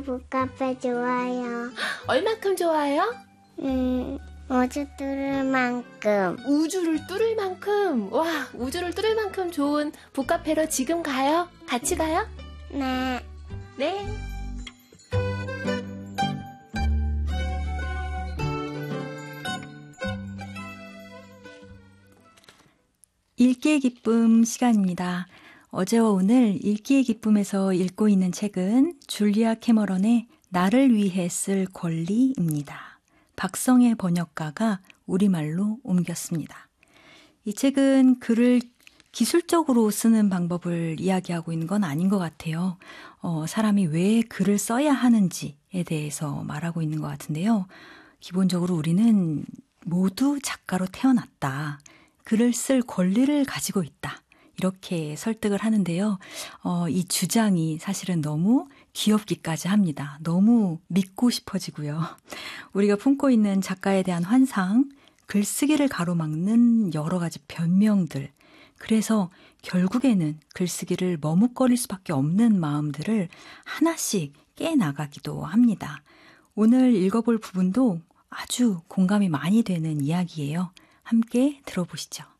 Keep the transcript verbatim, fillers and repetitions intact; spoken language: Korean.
북카페 좋아요. 얼만큼 좋아요? 음, 우주 뚫을 만큼. 우주를 뚫을 만큼. 와, 우주를 뚫을 만큼 좋은 북카페로 지금 가요? 같이 가요? 네. 네. 읽기의 기쁨 시간입니다. 어제와 오늘 읽기의 기쁨에서 읽고 있는 책은 줄리아 캐머런의 나를 위해 쓸 권리입니다. 박성애 번역가가 우리말로 옮겼습니다. 이 책은 글을 기술적으로 쓰는 방법을 이야기하고 있는 건 아닌 것 같아요. 어, 사람이 왜 글을 써야 하는지에 대해서 말하고 있는 것 같은데요. 기본적으로 우리는 모두 작가로 태어났다. 글을 쓸 권리를 가지고 있다. 이렇게 설득을 하는데요. 어, 이 주장이 사실은 너무 귀엽기까지 합니다. 너무 믿고 싶어지고요. 우리가 품고 있는 작가에 대한 환상, 글쓰기를 가로막는 여러 가지 변명들, 그래서 결국에는 글쓰기를 머뭇거릴 수밖에 없는 마음들을 하나씩 깨나가기도 합니다. 오늘 읽어볼 부분도 아주 공감이 많이 되는 이야기예요. 함께 들어보시죠.